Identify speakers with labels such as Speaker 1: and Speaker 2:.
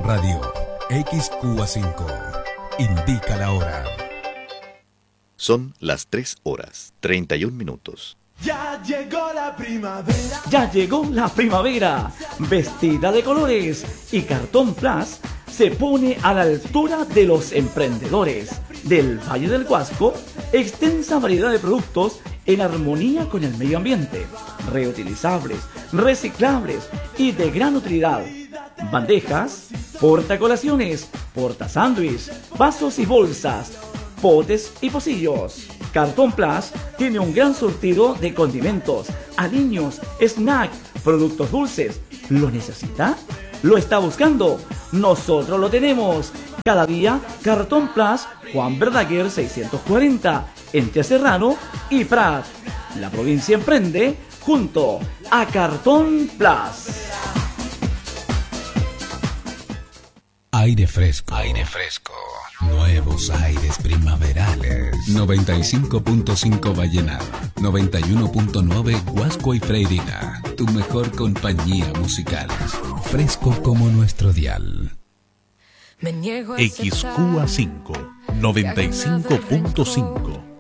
Speaker 1: Radio XQA5. Indica la hora.
Speaker 2: Son las 3:31.
Speaker 3: Ya llegó la primavera.
Speaker 4: Ya llegó la primavera, vestida de colores, y Cartón Plus se pone a la altura de los emprendedores del Valle del Huasco. Extensa variedad de productos en armonía con el medio ambiente, reutilizables, reciclables y de gran utilidad. Bandejas, portacolaciones, portasándwich, vasos y bolsas, potes y pocillos. Cartón Plus tiene un gran surtido de condimentos, aliños, snack, productos dulces. ¿Lo necesita? ¿Lo está buscando? Nosotros lo tenemos. Cada día, Cartón Plus, Juan Verdaguer 640, entre Serrano y Prat. La provincia emprende junto a Cartón Plus.
Speaker 1: Aire fresco. Aire fresco. Nuevos aires primaverales. 95.5 Vallenar. 91.9 Huasco y Freirina. Tu mejor compañía musical. Fresco como nuestro dial.
Speaker 5: XQA5 95.5.